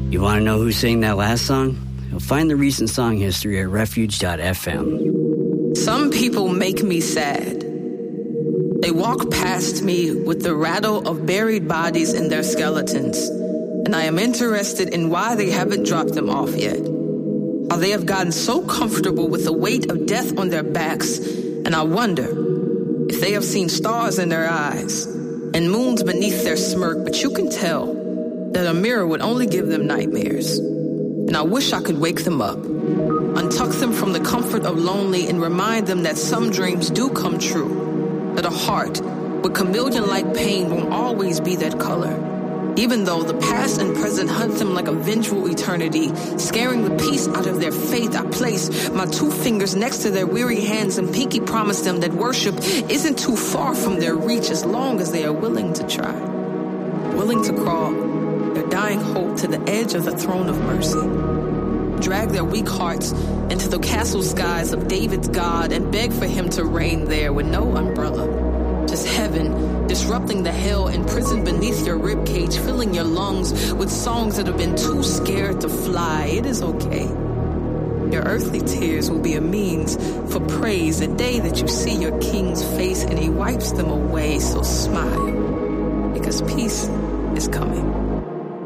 You want to know who sang that last song? You'll find the recent song history at refuge.fm. Some people make me sad. They walk past me with the rattle of buried bodies in their skeletons, and I am interested in why they haven't dropped them off yet. How they have gotten so comfortable with the weight of death on their backs, and I wonder if they have seen stars in their eyes and moons beneath their smirk, but you can tell that a mirror would only give them nightmares. And I wish I could wake them up, untuck them from the comfort of lonely, and remind them that some dreams do come true, that a heart with chameleon-like pain won't always be that color. Even though the past and present hunt them like a vengeful eternity, scaring the peace out of their faith, I place my 2 fingers next to their weary hands and pinky promise them that worship isn't too far from their reach as long as they are willing to try, willing to crawl their dying hope to the edge of the throne of mercy, drag their weak hearts into the castle skies of David's God and beg for him to reign there with no umbrella, just heaven disrupting the hell imprisoned beneath your ribcage, filling your lungs with songs that have been too scared to fly. It is okay. Your earthly tears will be a means for praise the day that you see your king's face and he wipes them away. So smile, because peace is coming.